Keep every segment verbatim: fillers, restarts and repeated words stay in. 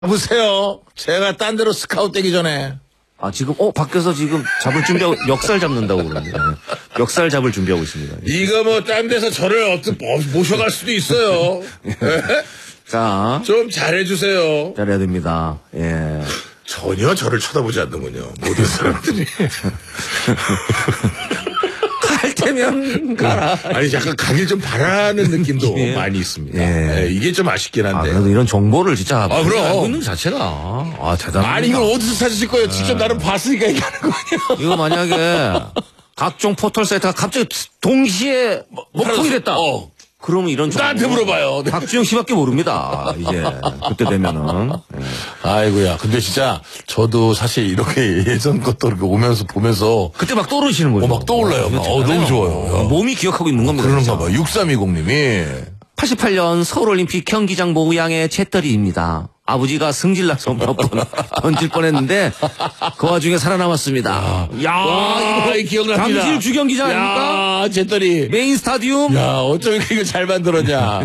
보세요. 제가 딴 데로 스카웃 되기 전에. 아, 지금, 어, 밖에서 지금 잡을 준비하고, 멱살 잡는다고 그러는데. 멱살 잡을 준비하고 있습니다. 이거 뭐, 딴 데서 저를 어떻게 모셔갈 수도 있어요. 자. 좀 잘해주세요. 잘해야 됩니다. 예. 전혀 저를 쳐다보지 않는군요. 모든 사람들이. 갈 때면 가라. 아니, 약간 가길 좀 바라는 느낌도 예. 많이 있습니다. 예. 예, 이게 좀 아쉽긴 아, 한데. 그래도 이런 정보를 진짜. 아, 그럼. 알고 있는 자체가. 아, 대단하다. 아니, 이걸 어디서 찾으실 거예요? 직접 나는 봤으니까 얘기하는 거 아니에요? 이거 만약에 각종 포털 사이트가 갑자기 동시에 목통이 됐다. 어. 그러면 이런 나한테 물어봐요. 네. 박주영 씨밖에 모릅니다. 이제 그때 되면은. 예. 아이고야. 근데 진짜 저도 사실 이렇게 예전 것도 이렇게 오면서 보면서 그때 막 떠오르시는 거죠. 어, 막 떠올라요. 막. 어, 너무 좋아요. 야. 몸이 기억하고 있는 겁니다. 그런가 봐. 육삼이공님이 팔십팔 년 서울올림픽 경기장 모양의 잿더리입니다. 아버지가 승질나서 몇 번 던질 뻔했는데 그 와중에 살아남았습니다. 야, 와, 이거 기억납니다. 잠실 주경기장 아닙니까? 야, 잿더리. 메인 스타디움. 야, 어쩜 이거 잘 만들었냐. 야.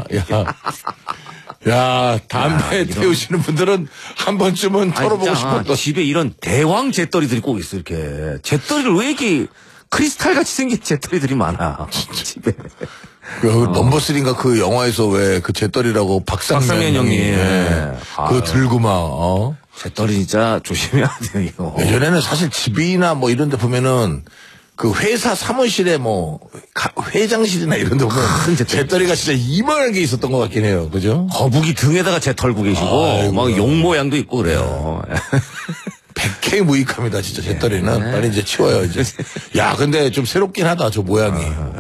야, 담배 야, 태우시는 분들은 한 번쯤은 털어보고 싶었던. 집에 이런 대왕 잿더리들이 꼭 있어. 이렇게 잿더리를 왜 이렇게 크리스탈 같이 생긴 잿더리들이 많아. 집에. 그 어. 넘버쓰리인가 그 영화에서 왜 그 잿더리라고 박상면, 박상면 형님. 예. 그거 들고 막, 어. 잿더리 진짜 조심해야 돼요, 이거. 예전에는 사실 집이나 뭐 이런 데 보면은 그 회사 사무실에 뭐 가, 회장실이나 이런 데 보면 잿더리가 진짜 이만한 게 있었던 것 같긴 해요. 그죠? 거북이 등에다가 재 털고 계시고 아이고. 막 용 모양도 있고 그래요. 백해 무익합니다, 진짜 잿더리는. 네. 빨리 이제 치워요, 이제. 야, 근데 좀 새롭긴 하다, 저 모양이.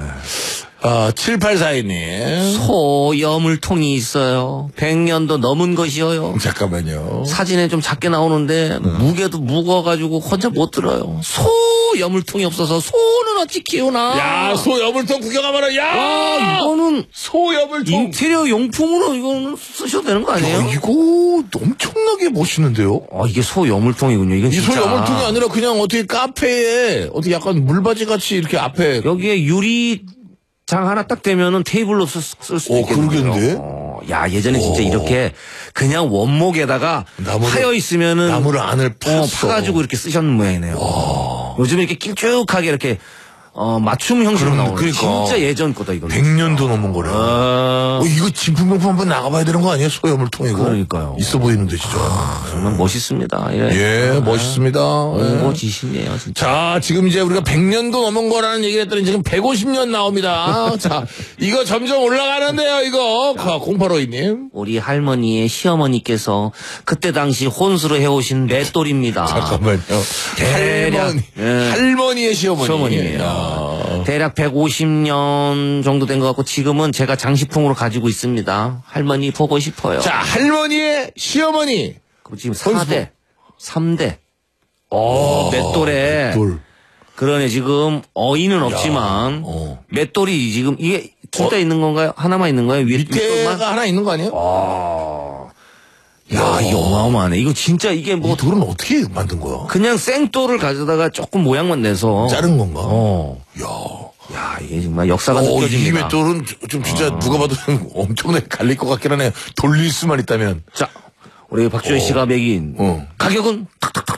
아, 칠팔사이님. 소여물통이 있어요. 백 년도 넘은 것이어요. 잠깐만요. 사진에 좀 작게 나오는데 음. 무게도 무거워가지고 혼자 못 들어요. 소여물통이 없어서 소는 어찌 키우나. 야, 소여물통 구경하면은 야, 와, 이거는 소여물통 인테리어 용품으로 이거는 쓰셔도 되는 거 아니에요? 야, 이거 엄청나게 멋있는데요. 아, 이게 소여물통이군요. 이건 이 진짜. 소여물통이 아니라 그냥 어떻게 카페에 어떻게 약간 물바지 같이 이렇게 앞에 여기에 유리 장 하나 딱 되면은 테이블로 쓸, 쓸 수도 어, 있겠네요. 그러겠는데? 어, 야, 예전에 진짜 오. 이렇게 그냥 원목에다가 나무를, 파여 있으면은 나무를 안을 팠어. 어, 파가지고 이렇게 쓰셨는 모양이네요. 와. 요즘에 이렇게 길쭉하게 이렇게 어, 맞춤 형식으로 그럼, 나오는 그러니까. 진짜 예전 거다 이거. 백 년도 넘은 거래요. 아. 어, 이거 진품명품 한번 나가봐야 되는 거 아니에요? 소여물통 이거. 그러니까요. 있어 보이는데 진짜. 아, 정말 멋있습니다. 예, 예, 멋있습니다. 예. 멋지시네요, 진짜. 자, 지금 이제 우리가 백 년도 넘은 거라는 얘기를 했더니 지금 백오십 년 나옵니다. 자, 이거 점점 올라가는데요, 이거. 공팔오이님. 우리 할머니의 시어머니께서 그때 당시 혼수로 해오신 맷돌입니다. 잠깐만요. 대략, 할머니, 예. 할머니의 시어머니. 시어머니예요. 야. 대략 백오십 년 정도 된 것 같고 지금은 제가 장식품으로 가지고 있습니다. 할머니 보고 싶어요. 자, 할머니의 시어머니. 그리고 지금 사 대, 삼 대. 어, 맷돌에. 맷돌. 그러네, 지금 어이는 없지만 어. 맷돌이 지금 이게 둘 다 어? 있는 건가요? 하나만 있는 거예요? 위에 밑에가 윗돌만? 하나 있는 거 아니에요? 아. 야, 이게 어마어마하네. 이거 진짜 이게 뭐 이 돌은 어떻게 만든 거야? 그냥 생돌을 가져다가 조금 모양만 내서 자른 건가? 어. 야. 야, 이게 정말 역사가 어, 이 느껴집니다. 맷돌은 좀 진짜 어. 누가 봐도 좀 엄청나게 갈릴 것 같긴 하네. 돌릴 수만 있다면. 자, 우리 박주현 씨가 매긴 어. 가격은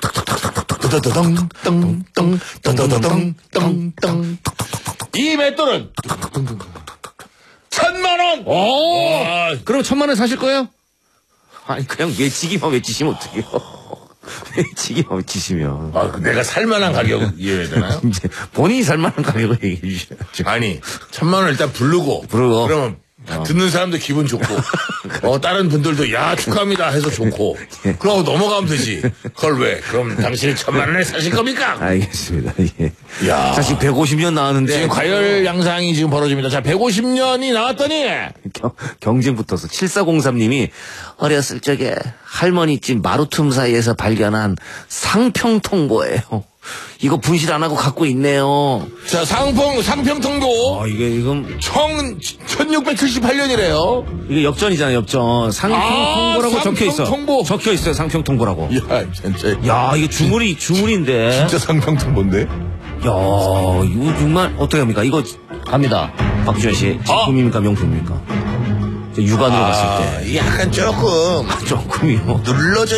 따다다당, 땅, 땅, 따다다당, 땅, 땅. 이 맷돌은 천만 원! 오! 와. 그럼 천만 원 사실 거예요? 아니, 그냥 외치기만 외치시면 어떡해요? 외치기만 외치시면. 아, 내가 살만한 가격 이해해야 되나요? 이제 본인이 살만한 가격을 얘기해 주셔야죠. 아니, 천만 원 일단 부르고. 부르고. 그러면 듣는 사람도 기분 좋고, 어, 다른 분들도, 야, 축하합니다 해서 좋고, 그러고 넘어가면 되지. 그걸 왜? 그럼 당신이 천만 원에 사실 겁니까? 알겠습니다. 예. 야. 자, 지금 백오십 년 나왔는데. 지금 과열 양상이 지금 벌어집니다. 자, 백오십 년이 나왔더니, 경, 경쟁 붙어서 칠사공삼님이 어렸을 적에 할머니 집 마루틈 사이에서 발견한 상평통보예요. 이거 분실 안 하고 갖고 있네요. 자, 상평, 상평통보. 아, 이게, 이건. 청, 천육백칠십팔 년이래요. 이게 역전이잖아요, 역전. 상평통보라고 아, 적혀 있어. 상평통보. 적혀 있어요, 상평통보라고. 야, 진짜. 야, 이게 주물이, 주물인데. 진짜 상평통보인데? 야, 이거 정말, 어떻게 합니까? 이거 갑니다. 박주현 씨. 제품입니까, 명품입니까? 육안으로 아, 봤을 때. 이게 약간 조금 조금이요. 눌러져